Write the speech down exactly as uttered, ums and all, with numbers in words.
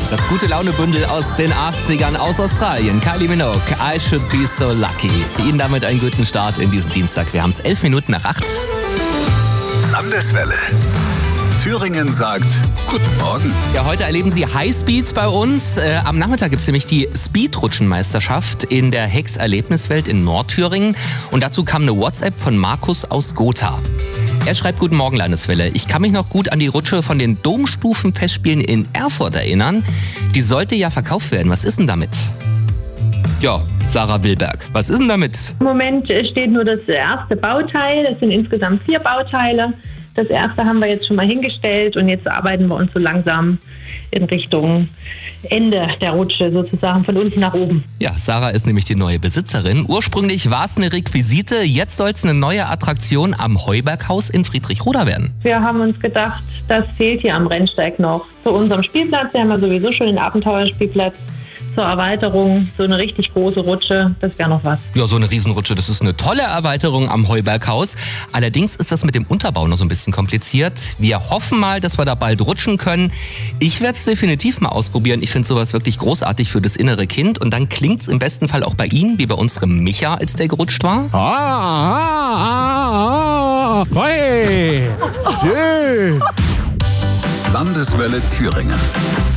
Das gute Launebündel aus den achtzigern aus Australien. Kylie Minogue, I Should Be So Lucky. Ihnen damit einen guten Start in diesen Dienstag. Wir haben es elf Minuten nach acht. Landeswelle. Thüringen sagt Guten Morgen. Ja, heute erleben Sie Highspeed bei uns. Äh, am Nachmittag gibt es nämlich die Speedrutschenmeisterschaft in der Hex-Erlebniswelt in Nordthüringen. Und dazu kam eine WhatsApp von Markus aus Gotha. Er schreibt: Guten Morgen, Landeswelle. Ich kann mich noch gut an die Rutsche von den Domstufenfestspielen in Erfurt erinnern. Die sollte ja verkauft werden. Was ist denn damit? Ja, Sarah Wilberg, was ist denn damit? Im Moment steht nur das erste Bauteil. Das sind insgesamt vier Bauteile. Das erste haben wir jetzt schon mal hingestellt und jetzt arbeiten wir uns so langsam in Richtung Ende der Rutsche sozusagen von unten nach oben. Ja, Sarah ist nämlich die neue Besitzerin. Ursprünglich war es eine Requisite, jetzt soll es eine neue Attraktion am Heuberghaus in Friedrichroda werden. Wir haben uns gedacht, das fehlt hier am Rennsteig noch. Zu unserem Spielplatz, wir haben ja sowieso schon den Abenteuerspielplatz. Zur Erweiterung, so eine richtig große Rutsche, das wäre noch was. Ja, so eine Riesenrutsche, das ist eine tolle Erweiterung am Heuberghaus. Allerdings ist das mit dem Unterbau noch so ein bisschen kompliziert. Wir hoffen mal, dass wir da bald rutschen können. Ich werde es definitiv mal ausprobieren. Ich finde sowas wirklich großartig für das innere Kind. Und dann klingt es im besten Fall auch bei Ihnen, wie bei unserem Micha, als der gerutscht war. Ah, ah, ah, hey, schön. Landeswelle Thüringen.